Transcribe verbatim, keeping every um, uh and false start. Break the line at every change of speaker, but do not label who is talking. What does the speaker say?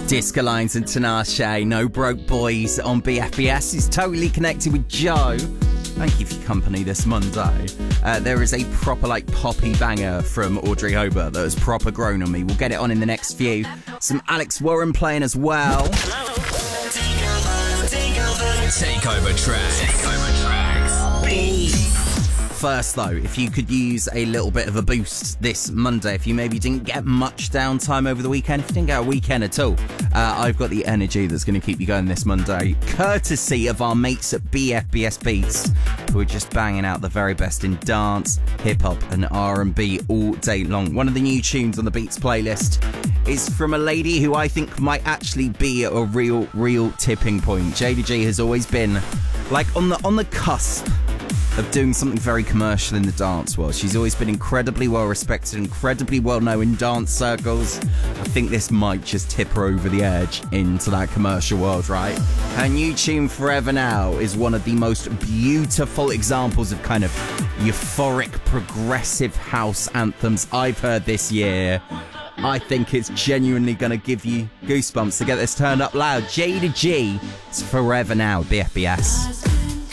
Disco Lines and Tinashe, No Broke Boys on B F B S. Is totally connected with Joe. Thank you for your company this Monday. Uh, there is a proper, like, poppy banger from Audrey Hobart that has proper grown on me. We'll get it on in the next few. Some Alex Warren playing as well.
Takeover tracks. Takeover tracks.
Beats. First, though, if you could use a little bit of a boost this Monday, if you maybe didn't get much downtime over the weekend, if you didn't get a weekend at all, uh, I've got the energy that's going to keep you going this Monday, courtesy of our mates at B F B S Beats, who are just banging out the very best in dance, hip-hop and R and B all day long. One of the new tunes on the Beats playlist is from a lady who I think might actually be a real, real tipping point. J D G has always been, like, on the on the cusp of doing something very commercial in the dance world. She's always been incredibly well respected, incredibly well known in dance circles. I think this might just tip her over the edge into that commercial world, right? Her new tune, Forever Now, is one of the most beautiful examples of kind of euphoric, progressive house anthems I've heard this year. I think it's genuinely going to give you goosebumps to get this turned up loud. J to G, it's Forever Now, B F B S.